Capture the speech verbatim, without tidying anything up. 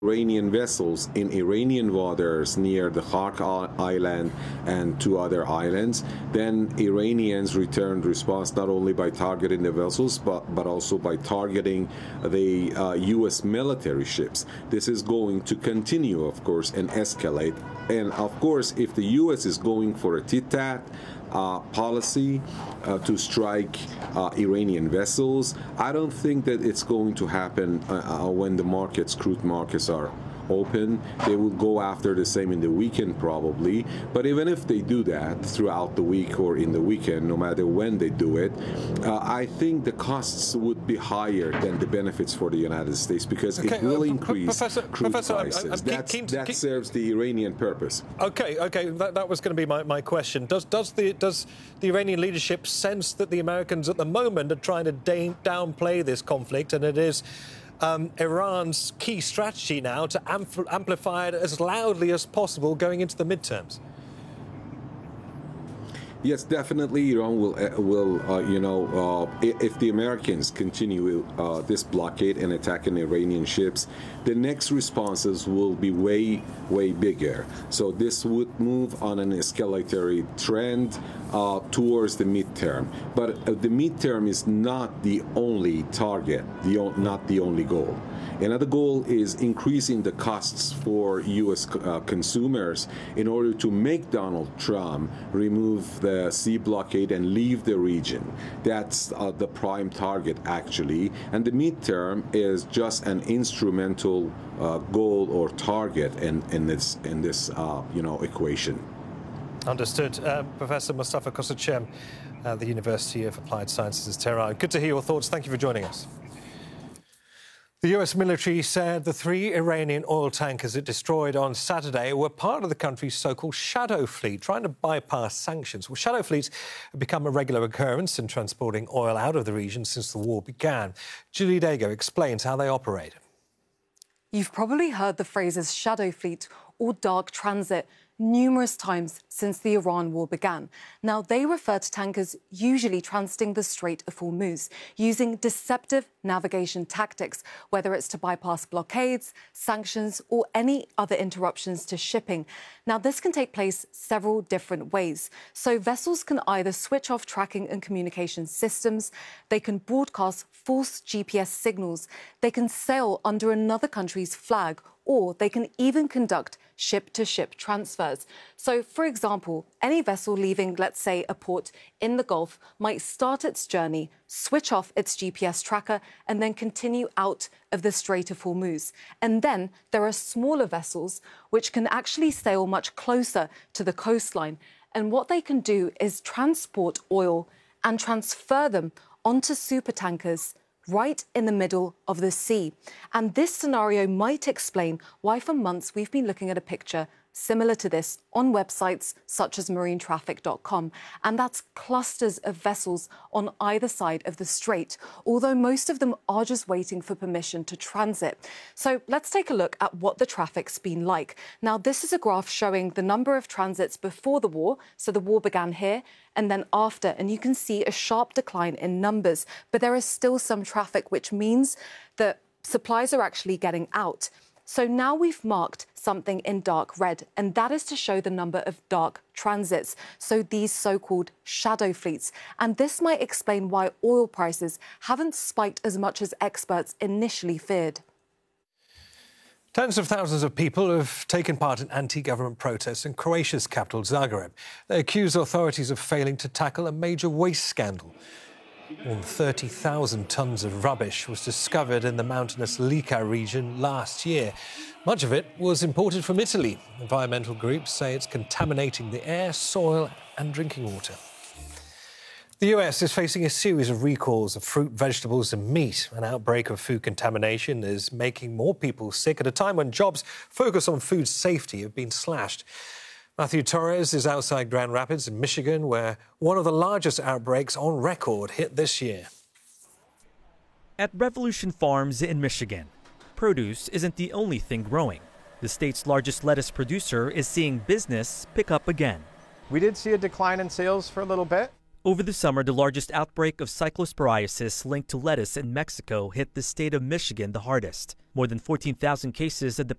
Iranian vessels in Iranian waters near the Khark Island and two other islands, then Iranians returned response not only by targeting the vessels, but, but also by targeting the uh, U S military ships. This is going to continue, of course, and escalate. And of course, if the U S is going for a tit-tat Uh, policy uh, to strike uh, Iranian vessels, I don't think that it's going to happen uh, uh, when the markets, crude markets are open. They will go after the same in the weekend probably, but even if they do that throughout the week or in the weekend, no matter when they do it, uh, I think the costs would be higher than the benefits for the United States, because okay, it will uh, increase Professor, crude Professor, prices. I'm, I'm That's, keen to, that keen... serves the Iranian purpose. Okay, okay, that, that was going to be my, my question. Does does the does the Iranian leadership sense that the Americans at the moment are trying to da- downplay this conflict, and it is Um, Iran's key strategy now to ampl- amplify it as loudly as possible going into the midterms? Yes, definitely. Iran will, uh, will uh, you know, uh, if the Americans continue uh, this blockade and attacking Iranian ships, the next responses will be way, way bigger. So this would move on an escalatory trend uh, towards the midterm. But uh, the midterm is not the only target, the o- not the only goal. Another goal is increasing the costs for U S uh, consumers in order to make Donald Trump remove the sea blockade and leave the region. That's uh, the prime target, actually. And the midterm is just an instrumental uh, goal or target in, in this, in this uh, you know, equation. Understood. Uh, Professor Mostafa Kosacem, uh, the University of Applied Sciences, Tehran. Good to hear your thoughts. Thank you for joining us. The U S military said the three Iranian oil tankers it destroyed on Saturday were part of the country's so-called shadow fleet, trying to bypass sanctions. Well, shadow fleets have become a regular occurrence in transporting oil out of the region since the war began. Julie Dago explains how they operate. You've probably heard the phrases shadow fleet or dark transit numerous times since the Iran war began. Now, they refer to tankers usually transiting the Strait of Hormuz, using deceptive navigation tactics, whether it's to bypass blockades, sanctions, or any other interruptions to shipping. Now, this can take place several different ways. So vessels can either switch off tracking and communication systems, they can broadcast false G P S signals, they can sail under another country's flag, or they can even conduct ship-to-ship transfers. So, for example, any vessel leaving, let's say, a port in the Gulf might start its journey, switch off its G P S tracker, and then continue out of the Strait of Hormuz. And then there are smaller vessels which can actually sail much closer to the coastline. And what they can do is transport oil and transfer them onto supertankers right in the middle of the sea. And this scenario might explain why for months we've been looking at a picture similar to this on websites such as marine traffic dot com. And that's clusters of vessels on either side of the strait, although most of them are just waiting for permission to transit. So let's take a look at what the traffic's been like. Now, this is a graph showing the number of transits before the war. So the war began here and then after, and you can see a sharp decline in numbers. But there is still some traffic, which means that supplies are actually getting out. So now we've marked something in dark red, and that is to show the number of dark transits, so these so-called shadow fleets. And this might explain why oil prices haven't spiked as much as experts initially feared. Tens of thousands of people have taken part in anti-government protests in Croatia's capital, Zagreb. They accuse authorities of failing to tackle a major waste scandal. More than thirty thousand tonnes of rubbish was discovered in the mountainous Lika region last year. Much of it was imported from Italy. Environmental groups say it's contaminating the air, soil and drinking water. The U S is facing a series of recalls of fruit, vegetables and meat. An outbreak of food contamination is making more people sick at a time when jobs focused on food safety have been slashed. Matthew Torres is outside Grand Rapids in Michigan, where one of the largest outbreaks on record hit this year. At Revolution Farms in Michigan, produce isn't the only thing growing. The state's largest lettuce producer is seeing business pick up again. We did see a decline in sales for a little bit. Over the summer, the largest outbreak of cyclosporiasis linked to lettuce in Mexico hit the state of Michigan the hardest. More than fourteen thousand cases of the